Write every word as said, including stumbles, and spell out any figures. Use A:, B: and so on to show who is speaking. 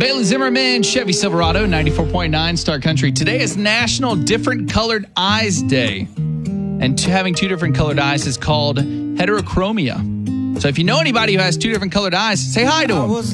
A: Bailey Zimmerman, Chevy Silverado, ninety-four point nine Star Country. Today is National Different Colored Eyes Day. And t- having two different colored eyes is called heterochromia. So if you know anybody who has two different colored eyes, say hi to them.